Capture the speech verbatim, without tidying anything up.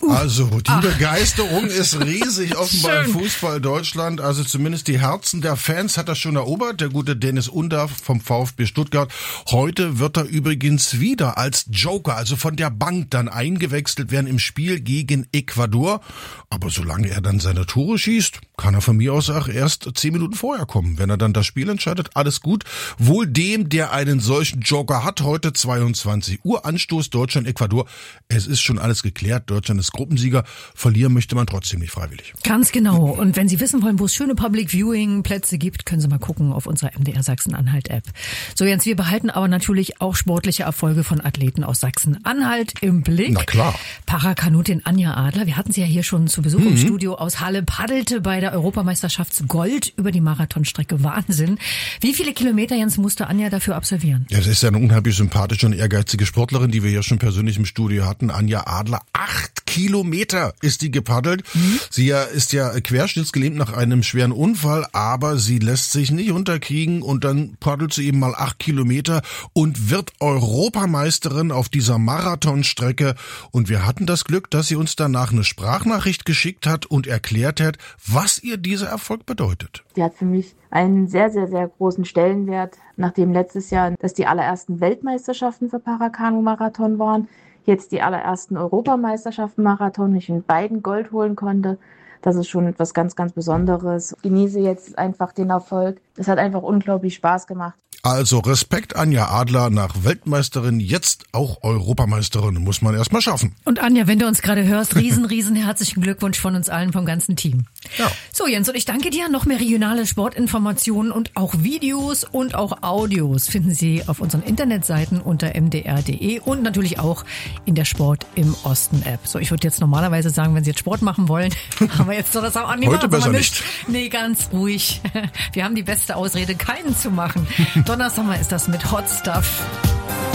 Also, die Ach. Begeisterung ist riesig offenbar im Schön. Fußball Deutschland. Also zumindest die Herzen der Fans hat er schon erobert. Der gute Dennis Undaff vom VfB Stuttgart. Heute wird er übrigens wieder als Joker, also von der Bank, dann eingewechselt werden im Spiel gegen Ecuador. Aber solange er dann seine Tore schießt, kann er von mir aus auch erst zehn Minuten vorher kommen. Wenn er dann das Spiel entscheidet, alles gut. Wohl dem, der einen solchen Joker hat. Heute zweiundzwanzig Uhr Anstoß Deutschland-Ecuador. Es ist schon alles geklärt. Deutschland ist Gruppensieger. Verlieren möchte man trotzdem nicht freiwillig. Ganz genau. Und wenn Sie wissen wollen, wo es schöne Public Viewing Plätze gibt, können Sie mal gucken auf unserer M D R Sachsen-Anhalt App. So, Jens, wir behalten aber natürlich auch sportliche Erfolge von Athleten aus Sachsen-Anhalt im Blick. Na klar. Parakanutin Anja Adler, wir hatten sie ja hier schon zu Besuch mhm. im Studio aus Halle, paddelte bei der Europameisterschaft Gold über die Marathonstrecke. Wahnsinn. Wie viele Kilometer, Jens, musste Anja dafür absolvieren? Ja, das ist ja eine unheimlich sympathische und ehrgeizige Sportlerin, die wir hier schon persönlich im Studio hatten. Anja Adler, acht Kilometer ist die gepaddelt. Mhm. Sie ja, ist ja querschnittsgelähmt nach einem schweren Unfall, aber sie lässt sich nicht unterkriegen und dann paddelt sie eben mal acht Kilometer und wird Europameisterin auf dieser Marathonstrecke. Und wir hatten das Glück, dass sie uns danach eine Sprachnachricht geschickt hat und erklärt hat, was ihr dieser Erfolg bedeutet. Die hat für mich einen sehr, sehr, sehr großen Stellenwert, nachdem letztes Jahr das die allerersten Weltmeisterschaften für Parakanu-Marathon waren, jetzt die allerersten Europameisterschaften Marathon, ich in beiden Gold holen konnte. Das ist schon etwas ganz, ganz Besonderes. Ich genieße jetzt einfach den Erfolg. Es hat einfach unglaublich Spaß gemacht. Also Respekt, Anja Adler, nach Weltmeisterin, jetzt auch Europameisterin, muss man erst mal schaffen. Und Anja, wenn du uns gerade hörst, riesen, riesen herzlichen Glückwunsch von uns allen, vom ganzen Team. Ja. So, Jens, und ich danke dir. Noch mehr regionale Sportinformationen und auch Videos und auch Audios finden Sie auf unseren Internetseiten unter m d r punkt d e und natürlich auch in der Sport im Osten App. So, ich würde jetzt normalerweise sagen, wenn Sie jetzt Sport machen wollen, haben wir jetzt doch das auch an die Heute machen, besser nicht. nicht. Nee, ganz ruhig. Wir haben die beste Ausrede, keinen zu machen. Donnerstag ist das mit Hot Stuff.